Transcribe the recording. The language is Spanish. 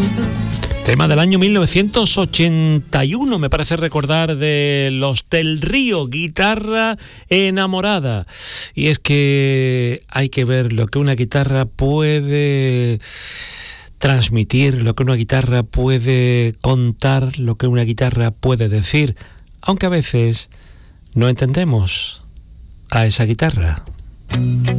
Tema del año 1981, me parece recordar, de Los del Río, Guitarra enamorada. Y es que hay que ver lo que una guitarra puede transmitir, lo que una guitarra puede contar, lo que una guitarra puede decir, aunque a veces no entendemos a esa guitarra.